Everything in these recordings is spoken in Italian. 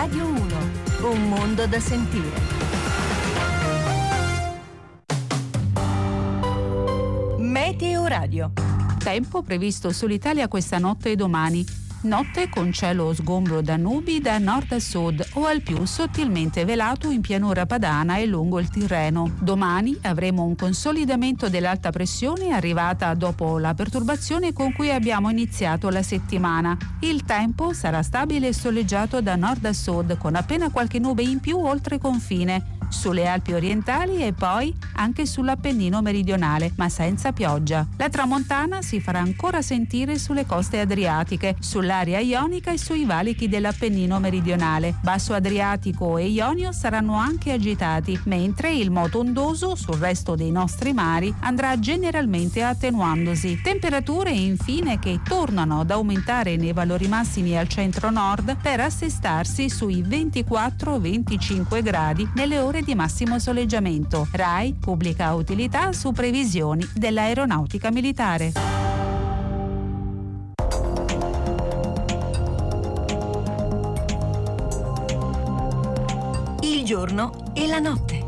Radio 1, un mondo da sentire. Meteo Radio. Tempo previsto sull'Italia questa notte e domani. Notte con cielo sgombro da nubi da nord a sud o al più sottilmente velato in pianura padana e lungo il Tirreno. Domani avremo un consolidamento dell'alta pressione arrivata dopo la perturbazione con cui abbiamo iniziato la settimana. Il tempo sarà stabile e soleggiato da nord a sud con appena qualche nube in più oltre confine. Sulle Alpi orientali e poi anche sull'Appennino meridionale, ma senza pioggia. La tramontana si farà ancora sentire sulle coste adriatiche, sull'area ionica e sui valichi dell'Appennino meridionale. Basso Adriatico e Ionio saranno anche agitati, mentre il moto ondoso sul resto dei nostri mari andrà generalmente attenuandosi. Temperature infine che tornano ad aumentare nei valori massimi al centro-nord per assestarsi sui 24-25 gradi nelle ore di massimo soleggiamento. RAI pubblica utilità su previsioni dell'aeronautica militare. Il giorno e la notte.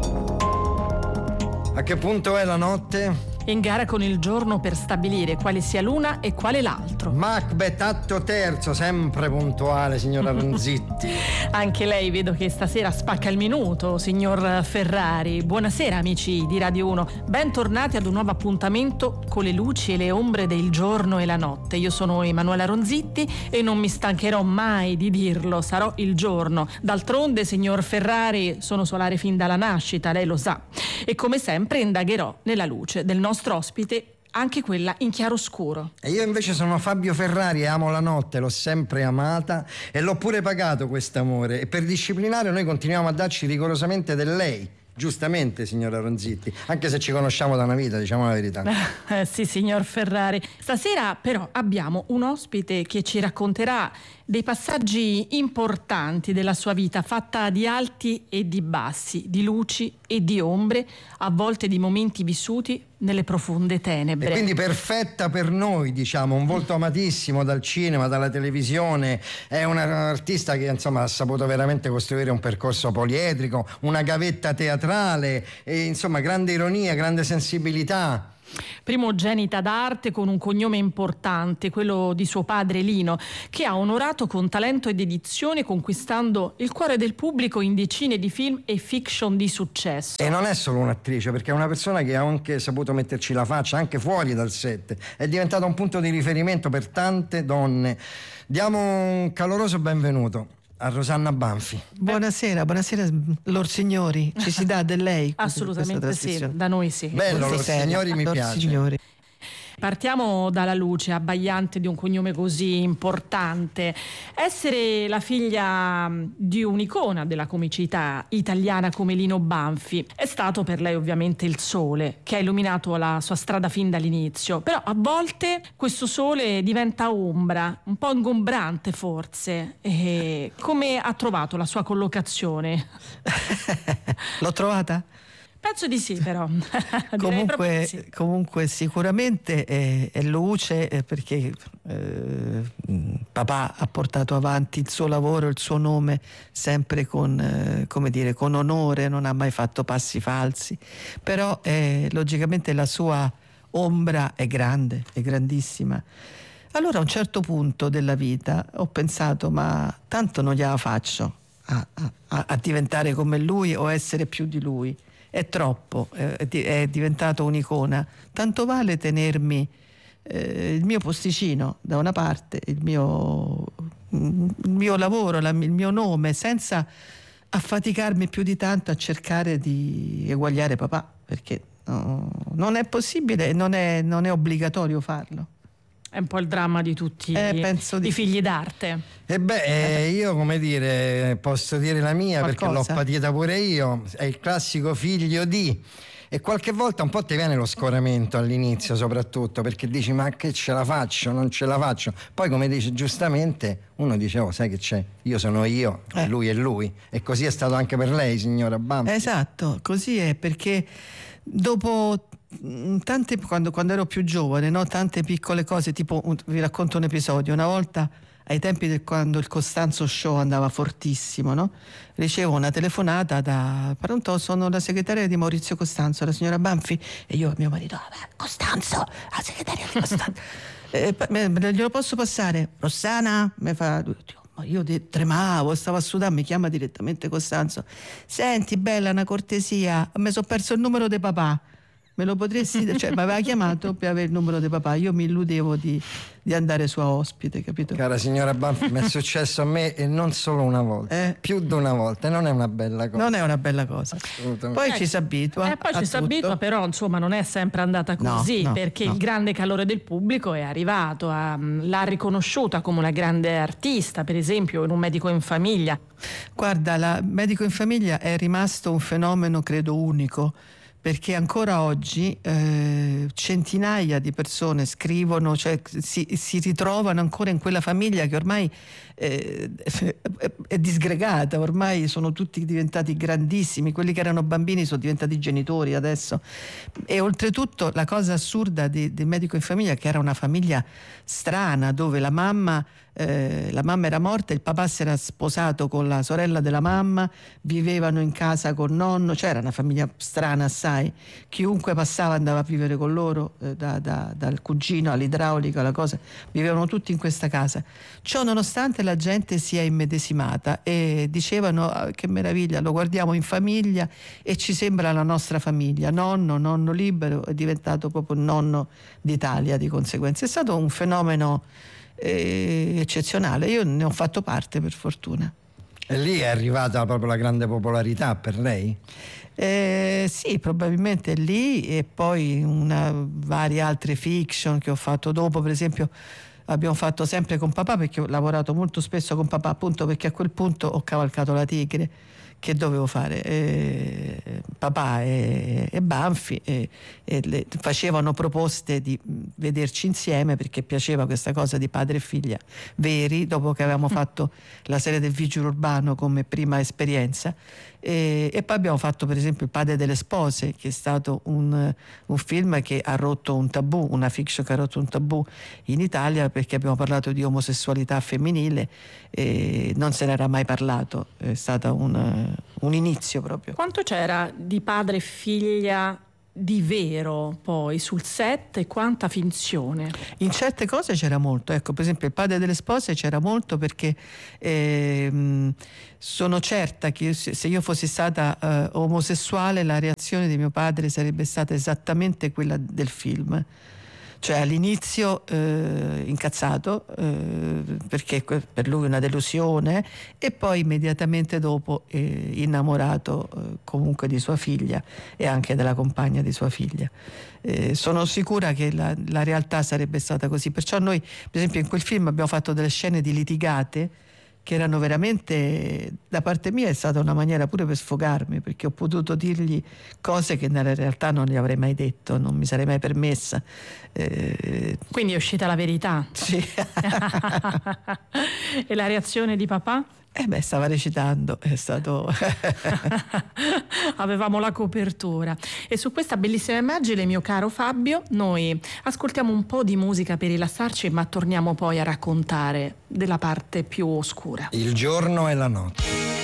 A che punto è la notte? In gara con il giorno per stabilire quale sia l'una e quale l'altro. Macbeth atto terzo, sempre puntuale, signora Ronzitti. Anche lei vedo che stasera spacca il minuto, signor Ferrari. Buonasera amici di Radio 1. Bentornati ad un nuovo appuntamento con le luci e le ombre del giorno e la notte. Io sono Emanuela Ronzitti e non mi stancherò mai di dirlo, sarò il giorno. D'altronde, signor Ferrari, sono solare fin dalla nascita, lei lo sa. E come sempre indagherò nella luce del nostro ospite, anche quella in chiaroscuro. E io invece sono Fabio Ferrari e amo la notte, l'ho sempre amata e l'ho pure pagato quest'amore. E per disciplinare noi continuiamo a darci rigorosamente del lei. Giustamente, signora Ronzitti, anche se ci conosciamo da una vita, diciamo la verità. Sì, signor Ferrari. Stasera però abbiamo un ospite che ci racconterà dei passaggi importanti della sua vita, fatta di alti e di bassi, di luci e di ombre, a volte di momenti vissuti nelle profonde tenebre. E quindi perfetta per noi, diciamo, un volto amatissimo dal cinema, dalla televisione. È un'artista che insomma ha saputo veramente costruire un percorso poliedrico, una gavetta teatrale e insomma grande ironia, grande sensibilità. Primogenita d'arte con un cognome importante, quello di suo padre Lino, che ha onorato con talento ed dedizione, conquistando il cuore del pubblico in decine di film e fiction di successo. E non è solo un'attrice, perché è una persona che ha anche saputo metterci la faccia anche fuori dal set, è diventata un punto di riferimento per tante donne. Diamo un caloroso benvenuto a Rosanna Banfi. Buonasera lor signori, ci si dà del lei? Assolutamente sì, da noi sì. Bello, lor signori mi piace. Signori. Partiamo dalla luce abbagliante di un cognome così importante. Essere la figlia di un'icona della comicità italiana come Lino Banfi è stato per lei ovviamente il sole che ha illuminato la sua strada fin dall'inizio, però a volte questo sole diventa ombra, un po' ingombrante forse. E come ha trovato la sua collocazione? L'ho trovata? Penso di sì, però. Comunque sicuramente è luce, perché papà ha portato avanti il suo lavoro, il suo nome sempre con onore, non ha mai fatto passi falsi, però logicamente la sua ombra è grande, è grandissima. Allora a un certo punto della vita ho pensato, ma tanto non gliela faccio a diventare come lui o essere più di lui. È troppo, è diventato un'icona. Tanto vale tenermi il mio posticino da una parte, il mio lavoro, il mio nome, senza affaticarmi più di tanto a cercare di eguagliare papà, perché non è possibile, non è obbligatorio farlo. È un po' il dramma di tutti i figli d'arte. Io posso dire la mia. Qualcosa? Perché l'ho patita pure io. È il classico figlio di. E qualche volta un po' ti viene lo scoramento all'inizio, soprattutto perché dici ma che ce la faccio, non ce la faccio. Poi come dice giustamente uno dice sai che c'è, io sono io, lui è lui. E così è stato anche per lei, signora Banfi. Esatto, così è, perché dopo quando ero più giovane, no? Tante piccole cose, tipo vi racconto un episodio. Una volta ai tempi quando il Costanzo Show andava fortissimo, no? Ricevo una telefonata da pronto, sono la segretaria di Maurizio Costanzo, la signora Banfi, e io a mio marito, Costanzo, la segretaria di Costanzo. Glielo posso passare? Rossana? Mi fa, ma io tremavo, stavo a sudare, mi chiama direttamente Costanzo. Senti bella, una cortesia, mi sono perso il numero di papà. Me lo potresti, cioè mi aveva chiamato per avere il numero di papà, io mi illudevo di andare sua ospite, capito? Cara signora Banfi, mi è successo a me e non solo una volta, più di una volta, non è una bella cosa. Non è una bella cosa. Poi ci si abitua. Poi ci si abitua, però insomma non è sempre andata così, perché il grande calore del pubblico è arrivato, l'ha riconosciuta come una grande artista, per esempio in Un medico in famiglia. Guarda, la Medico in famiglia è rimasto un fenomeno credo unico, perché ancora oggi centinaia di persone scrivono, cioè si ritrovano ancora in quella famiglia che ormai è disgregata, ormai sono tutti diventati grandissimi, quelli che erano bambini sono diventati genitori adesso. E oltretutto la cosa assurda di Medico in famiglia è che era una famiglia strana, dove la mamma era morta, il papà si era sposato con la sorella della mamma, vivevano in casa col nonno, cioè era una famiglia strana assai, chiunque passava andava a vivere con loro, dal cugino all'idraulico alla cosa, vivevano tutti in questa casa. Ciò nonostante la gente si è immedesimata e dicevano che meraviglia, lo guardiamo in famiglia e ci sembra la nostra famiglia, nonno libero, è diventato proprio il nonno d'Italia di conseguenza. È stato un fenomeno eccezionale, io ne ho fatto parte per fortuna. E lì è arrivata proprio la grande popolarità per lei? Sì, probabilmente lì, e poi varie altre fiction che ho fatto dopo, per esempio abbiamo fatto sempre con papà, perché ho lavorato molto spesso con papà, appunto perché a quel punto ho cavalcato la tigre. Che dovevo fare? Papà e Banfi facevano proposte di vederci insieme, perché piaceva questa cosa di padre e figlia veri, dopo che avevamo fatto la serie del Vigile Urbano come prima esperienza. E poi abbiamo fatto per esempio Il padre delle spose, che è stato un film che ha rotto un tabù, una fiction che ha rotto un tabù in Italia, perché abbiamo parlato di omosessualità femminile e non se n'era mai parlato, è stato un inizio proprio. Quanto c'era di padre e figlia di vero poi sul set e quanta finzione? In certe cose c'era molto, ecco, per esempio Il padre delle spose c'era molto, perché sono certa che se io fossi stata omosessuale la reazione di mio padre sarebbe stata esattamente quella del film. Cioè all'inizio incazzato, perché per lui è una delusione, e poi immediatamente dopo innamorato comunque di sua figlia e anche della compagna di sua figlia. Sono sicura che la realtà sarebbe stata così, perciò noi per esempio in quel film abbiamo fatto delle scene di litigate che erano veramente, da parte mia è stata una maniera pure per sfogarmi, perché ho potuto dirgli cose che nella realtà non gli avrei mai detto, non mi sarei mai permessa. Quindi è uscita la verità? Sì. E la reazione di papà? Stava recitando, è stato... Avevamo la copertura. E su questa bellissima immagine, mio caro Fabio, noi ascoltiamo un po' di musica per rilassarci, ma torniamo poi a raccontare della parte più oscura. Il giorno e la notte.